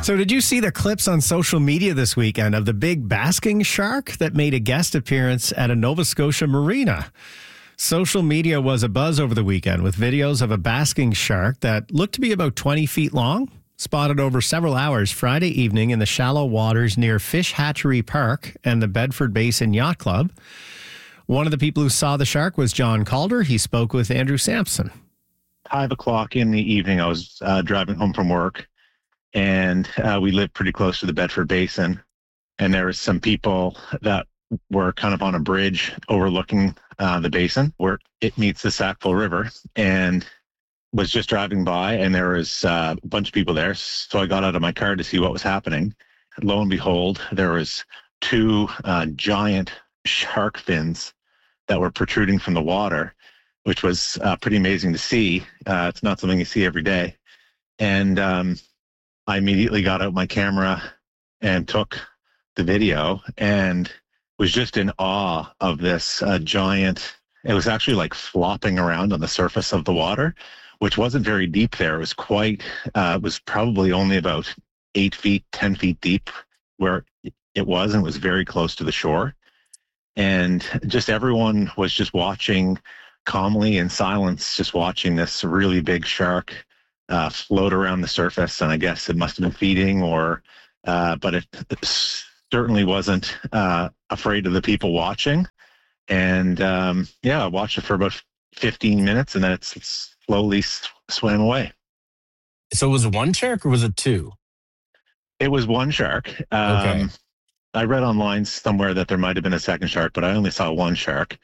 So did you see the clips on social media this weekend of the big basking shark that made a guest appearance at a Nova Scotia marina? Social media was abuzz over the weekend with videos of a basking shark that looked to be about 20 feet long, spotted over several hours Friday evening in the shallow waters near Fish Hatchery Park and the Bedford Basin Yacht Club. One of the people who saw the shark was John Calder. He spoke with Andrew Sampson. 5 o'clock in the evening, I was driving home from work, and we live pretty close to the Bedford Basin. And there was some people that were kind of on a bridge overlooking the basin where it meets the Sackville River, and was just driving by, and there was a bunch of people there. So I got out of my car to see what was happening. Lo and behold, there was two giant shark fins that were protruding from the water, which was pretty amazing to see. It's not something you see every day. And I immediately got out my camera and took the video and was just in awe of this giant. It was actually like flopping around on the surface of the water, which wasn't very deep there. It was it was probably only about 8 feet, 10 feet deep where it was, and it was very close to the shore. And just everyone was just watching calmly in silence, just watching this really big shark float around the surface. And I guess it must have been feeding, but it certainly wasn't afraid of the people watching. And I watched it for about 15 minutes, and then it slowly swam away. So it was one shark or was it two? It was one shark. Okay. I read online somewhere that there might have been a second shark, but I only saw one shark.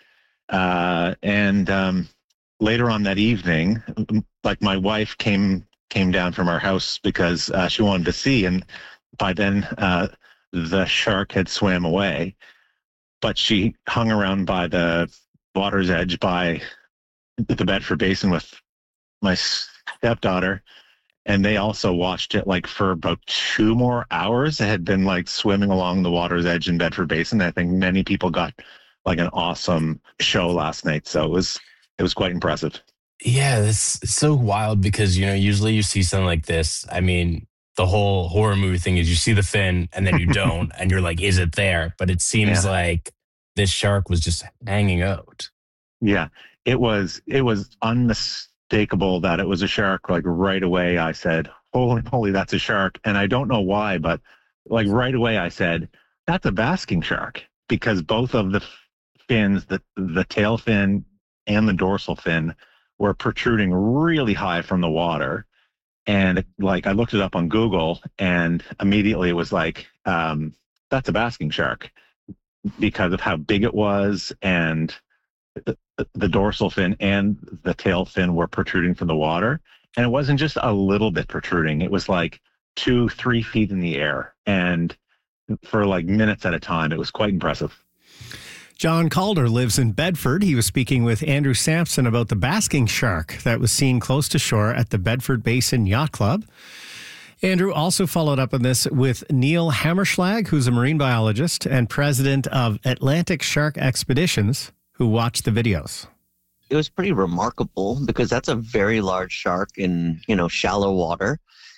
And later on that evening, like my wife came down from our house because she wanted to see, and by then the shark had swam away. But she hung around by the water's edge by the Bedford Basin with my stepdaughter, and they also watched it like for about 2 more hours. It had been like swimming along the water's edge in Bedford Basin. I think many people got like an awesome show last night. So it was quite impressive. Yeah, it's so wild because, usually you see something like this. I mean, the whole horror movie thing is you see the fin and then you don't, and you're like, is it there? But it seems like this shark was just hanging out. Yeah, it was unmistakable that it was a shark. Like right away, I said, holy moly, that's a shark. And I don't know why, but like right away I said, that's a basking shark, because both of the fins, the tail fin and the dorsal fin, were protruding really high from the water. And like I looked it up on Google, and immediately it was like, that's a basking shark, because of how big it was, and the dorsal fin and the tail fin were protruding from the water. And it wasn't just a little bit protruding. It was like 2-3 feet in the air, and for like minutes at a time. It was quite impressive. John Calder lives in Bedford. He was speaking with Andrew Sampson about the basking shark that was seen close to shore at the Bedford Basin Yacht Club. Andrew also followed up on this with Neil Hammerschlag, who's a marine biologist and president of Atlantic Shark Expeditions, who watched the videos. It was pretty remarkable because that's a very large shark in, shallow water.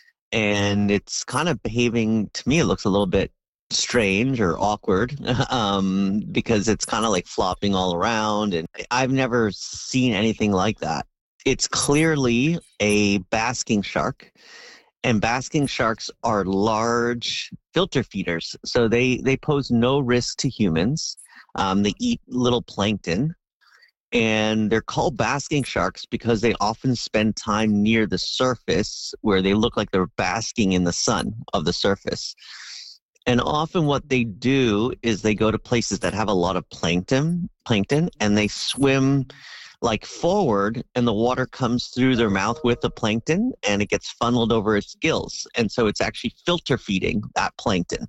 And it's kind of behaving, to me, it looks a little bit strange or awkward because it's kind of like flopping all around. And I've never seen anything like that. It's clearly a basking shark. And basking sharks are large filter feeders. So they pose no risk to humans. They eat little plankton. And they're called basking sharks because they often spend time near the surface where they look like they're basking in the sun of the surface. And often what they do is they go to places that have a lot of plankton, and they swim like forward, and the water comes through their mouth with the plankton, and it gets funneled over its gills. And so it's actually filter feeding that plankton.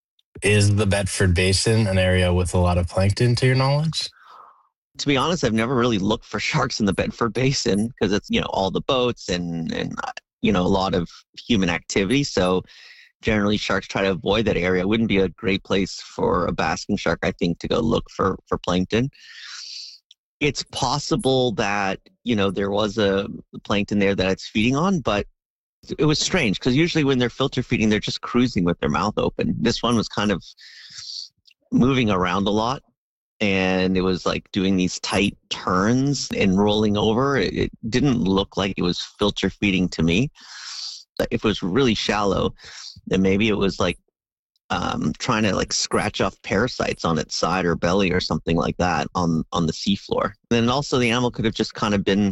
Is the Bedford Basin an area with a lot of plankton, to your knowledge? To be honest, I've never really looked for sharks in the Bedford Basin because it's, all the boats and a lot of human activity. So generally sharks try to avoid that area. It wouldn't be a great place for a basking shark, I think, to go look for plankton. It's possible that, there was a plankton there that it's feeding on, but it was strange because usually when they're filter feeding, they're just cruising with their mouth open. This one was kind of moving around a lot, and it was like doing these tight turns and rolling over. It didn't look like it was filter feeding to me. If it was really shallow, then maybe it was like trying to like scratch off parasites on its side or belly or something like that on the seafloor. Then also the animal could have just kind of been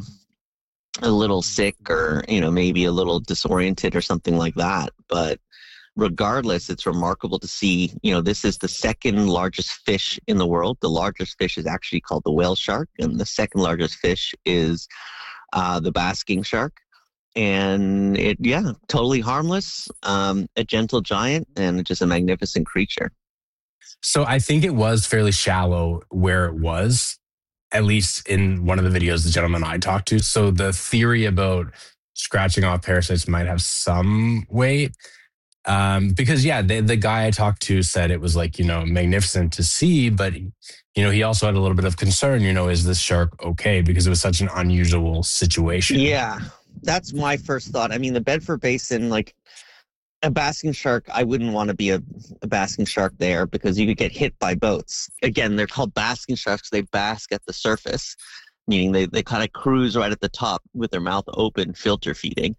a little sick or, maybe a little disoriented or something like that. But regardless, it's remarkable to see, this is the second largest fish in the world. The largest fish is actually called the whale shark, and the second largest fish is the basking shark. And totally harmless, a gentle giant, and just a magnificent creature. So I think it was fairly shallow where it was, at least in one of the videos the gentleman I talked to. So the theory about scratching off parasites might have some weight. Because the guy I talked to said it was like, magnificent to see, but he also had a little bit of concern, is this shark okay? Because it was such an unusual situation. Yeah, that's my first thought. I mean, the Bedford Basin, like a basking shark, I wouldn't want to be a basking shark there because you could get hit by boats. Again, they're called basking sharks. They bask at the surface, meaning they kind of cruise right at the top with their mouth open, filter feeding.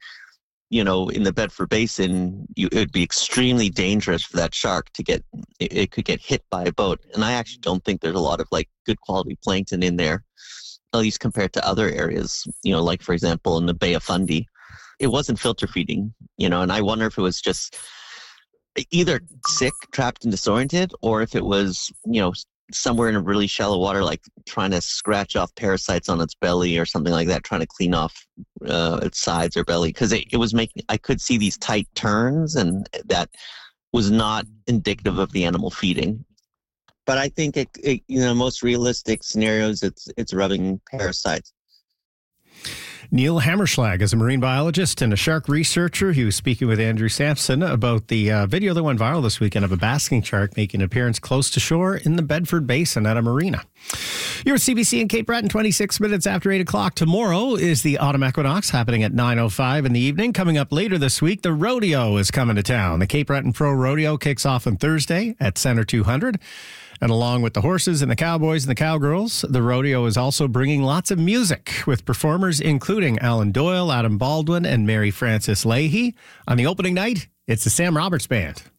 In the Bedford Basin, it would be extremely dangerous for that shark it could get hit by a boat. And I actually don't think there's a lot of like good quality plankton in there, at least compared to other areas, like for example, in the Bay of Fundy. It wasn't filter feeding, and I wonder if it was just either sick, trapped and disoriented, or if it was, somewhere in a really shallow water, like trying to scratch off parasites on its belly or something like that, trying to clean off its sides or belly. Because it was I could see these tight turns, and that was not indicative of the animal feeding. But I think most realistic scenarios, it's rubbing parasites. Neil Hammerschlag is a marine biologist and a shark researcher. He was speaking with Andrew Sampson about the video that went viral this weekend of a basking shark making an appearance close to shore in the Bedford Basin at a marina. You're with CBC in Cape Breton, 26 minutes after 8 o'clock. Tomorrow is the autumn equinox happening at 9:05 in the evening. Coming up later this week, the rodeo is coming to town. The Cape Breton Pro Rodeo kicks off on Thursday at Center 200. And along with the horses and the cowboys and the cowgirls, the rodeo is also bringing lots of music with performers including Alan Doyle, Adam Baldwin, and Mary Frances Leahy. On the opening night, it's the Sam Roberts Band.